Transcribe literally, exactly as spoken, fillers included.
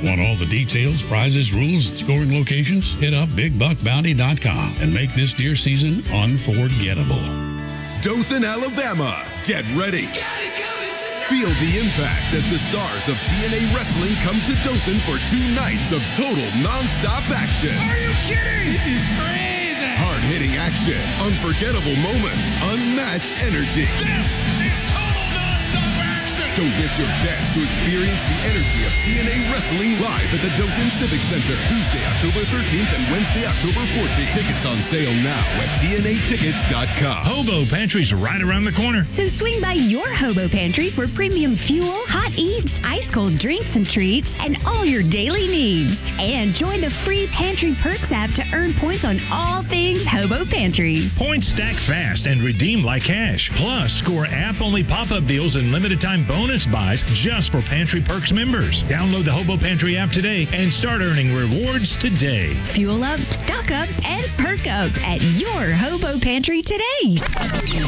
Want all the details, prizes, rules, and scoring locations? Hit up big buck bounty dot com and make this deer season unforgettable. Dothan, Alabama. Get ready. Feel the impact as the stars of T N A Wrestling come to Dothan for two nights of total non-stop action. Are you kidding? This is crazy. Hard-hitting action, unforgettable moments, unmatched energy. This is total non-stop action. Don't miss your chance to experience the energy of T N A Wrestling live at the Dothan Civic Center, Tuesday, October thirteenth and Wednesday, October fourteenth. Tickets on sale now at T N A tickets dot com. Hobo Pantry's right around the corner. So swing by your Hobo Pantry for premium fuel, hot eats, ice-cold drinks and treats, and all your daily needs. And join the free Pantry Perks app to earn points on all things Hobo Pantry. Points stack fast and redeem like cash. Plus, score app-only pop-up deals and limited-time bonus buys just for Pantry Perks members. Download the Hobo Pantry app today and start earning rewards today. Fuel up, stock up, and perk up at your Hobo Pantry today.